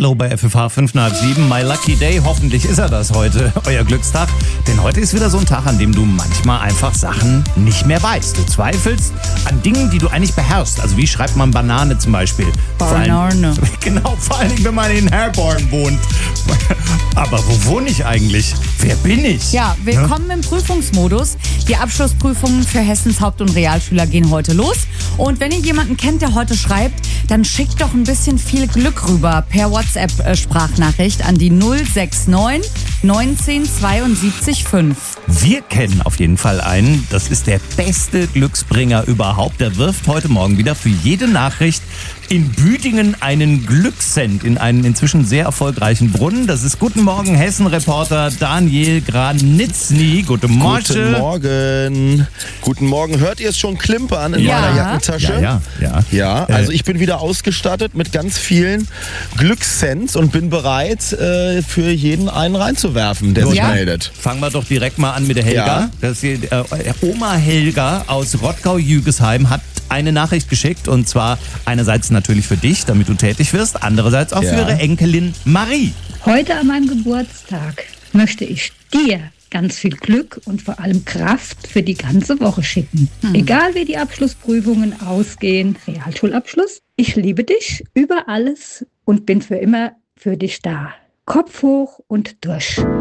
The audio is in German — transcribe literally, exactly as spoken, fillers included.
Laszlo bei F F H fünf nach sieben. My Lucky Day, hoffentlich ist er das heute, euer Glückstag. Denn heute ist wieder so ein Tag, an dem du manchmal einfach Sachen nicht mehr weißt. Du zweifelst an Dingen, die du eigentlich beherrschst. Also wie schreibt man Banane zum Beispiel? Banane. Genau, vor allen Dingen, wenn man in Herborn wohnt. Aber wo wohne ich eigentlich? Wer bin ich? Ja, willkommen im Prüfungsmodus. Die Abschlussprüfungen für Hessens Haupt- und Realschüler gehen heute los. Und wenn ihr jemanden kennt, der heute schreibt, dann schickt doch ein bisschen viel Glück rüber per WhatsApp-Sprachnachricht an die null sechs neun neunzehn zweiundsiebzig fünf. Wir kennen auf jeden Fall einen. Das ist der beste Glücksbringer überhaupt. Der wirft heute Morgen wieder für jede Nachricht in Büdingen einen Glückscent in einen inzwischen sehr erfolgreichen Brunnen. Das ist Guten Morgen Hessen-Reporter Daniel Granitzny. Guten Morgen. Guten Morgen. Guten Morgen. Hört ihr es schon klimpern in Ja. meiner Jackentasche? Ja, ja, ja. Ja, also ich bin wieder ausgestattet mit ganz vielen Glückscents und bin bereit, äh, für jeden einen reinzuwerfen, der sich Ja. meldet. Fangen wir doch direkt mal an mit der Helga. Ja. Das hier, äh, Oma Helga aus Rottgau-Jügesheim hat eine Nachricht geschickt und zwar einerseits natürlich für dich, damit du tätig wirst, andererseits auch Ja. für ihre Enkelin Marie. Heute an meinem Geburtstag möchte ich dir ganz viel Glück und vor allem Kraft für die ganze Woche schicken. Egal wie die Abschlussprüfungen ausgehen, Realschulabschluss, ich liebe dich über alles und bin für immer für dich da. Kopf hoch und durch.